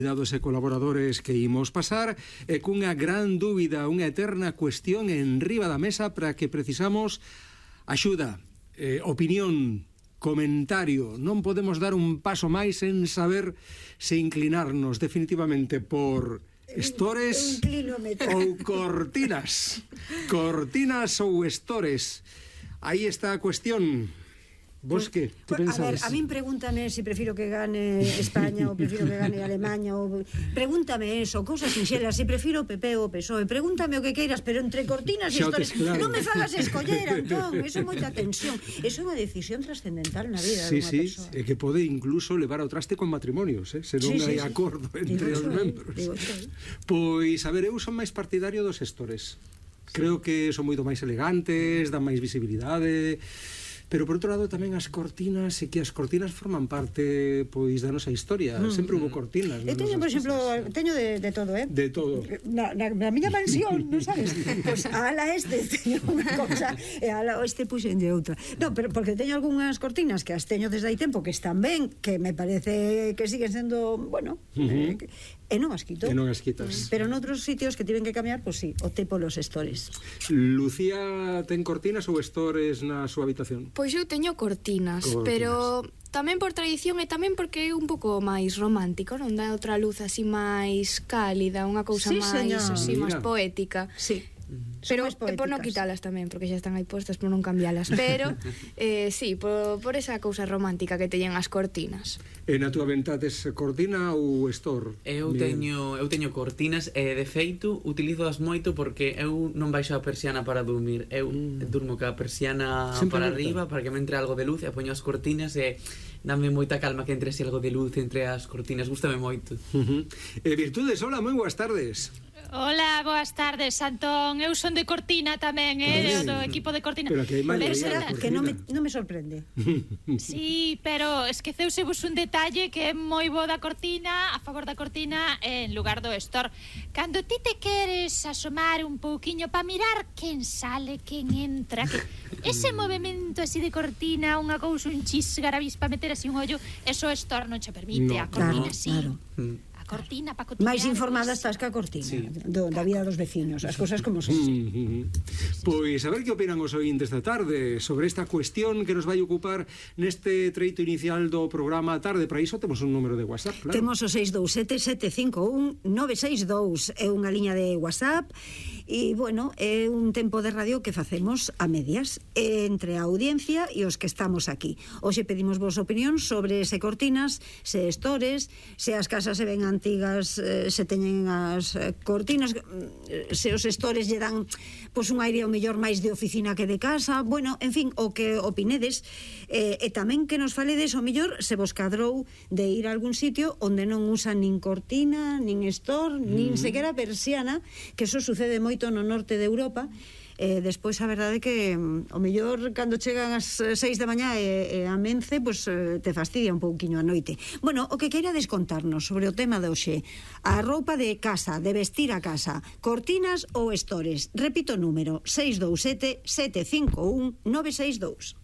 Dados e colaboradores que imos pasar e cunha gran dúbida, unha eterna cuestión en riba da mesa para que precisamos axuda, opinión, comentario. Non podemos dar un paso máis en saber se inclinarnos definitivamente por estores ou cortinas. Cortinas ou estores. Aí está a cuestión. Vos que pensades? A ver, a min pregúntame se prefiro que gane España ou prefiro que gane Alemanha ou... Pregúntame eso, cousas sinxelas, se prefiro o PP ou o PSOE. Pregúntame o que queiras, pero entre cortinas e estores non me fagas escoller, Antón. Eso é moita tensión. Eso é unha decisión trascendental na vida dunha persoa. Sí, que pode incluso levar ao traste con matrimonios, se non hai acordo entre os membros. Pois, a ver, eu son máis partidario dos estores. Creo que son moito máis elegantes, dan máis visibilidade... Pero, por outro lado, tamén as cortinas, e que as cortinas forman parte, pois, da nosa historia. Sempre hubo cortinas. Eu teño, por exemplo, teño de todo, De todo. Na miña mansión, non sabes? Pois, a ala este teño unha cosa, e a ala este puxen de outra. Non, pero porque teño algunhas cortinas que as teño desde hai tempo, que están ben, que me parece que siguen sendo, bueno, e non as quito. E non as quitas. Pero noutros sitios que tiven que cambiar, pois sí, optei polos stores. Lucía, ten cortinas ou stores na súa habitación? Pois eu teño cortinas, pero tamén por tradición e tamén porque é un pouco máis romántico, non dá outra luz así máis cálida, unha cousa máis poética. Sí. Pero por non quitalas tamén, porque xa están aí postas, por non cambialas. Pero, sí, por esa cousa romántica que teñen as cortinas. E na túa ventá tes cortina ou store? Eu teño cortinas e, de feito, utilizoas moito porque eu non baixo a persiana para dormir. Eu durmo ca persiana para arriba para que me entre algo de luz e poño as cortinas e dame moita calma que entre algo de luz entre as cortinas. Gústame moito. Virtudes, hola, moi boas tardes. Hola, boas tardes, Antón. Eu son de Cortina tamén, do equipo de Cortina. Pero que hai maioría que non me sorprende. Sí, pero esqueceusevos un detalle que é moi bo da Cortina, a favor da Cortina, en lugar do store. Cando ti te queres asomar un pouquiño para mirar quen sale, quen entra, ese movimento así de Cortina, unha cousa, un chisgarabis para meter así un ollo, eso o store non che permite, a Cortina sí. Cortina para cotidiar. Máis informada estás que a cortina, da vida dos vecinos, as cousas como son. Pois a ver que opinan os ointes da tarde sobre esta cuestión que nos vai ocupar neste treito inicial do programa tarde. Para iso temos un número de WhatsApp, claro. Temos o 627-751-962, é unha liña de WhatsApp. E, bueno, é un tempo de radio que facemos a medias entre a audiencia e os que estamos aquí. Hoxe pedimos vos opinións sobre se cortinas, se estores, se as casas se ven antigas, se teñen as cortinas, se os estores lle dan pois un aire ao mellor máis de oficina que de casa. Bueno, en fin, o que opinedes, e tamén que nos faledes ao mellor se vos cadrou de ir a algún sitio onde non usan nin cortina, nin store, nin sequera persiana, que eso sucede moito no norte de Europa. Despois a verdade é que o mellor cando chegan as 6 da mañá e amence, pois te fastidia un pouquiño a noite. Bueno, o que queirades contarnos sobre o tema de hoxe, a roupa de casa, de vestir a casa, cortinas ou estores. Repito o número, 627 751 962.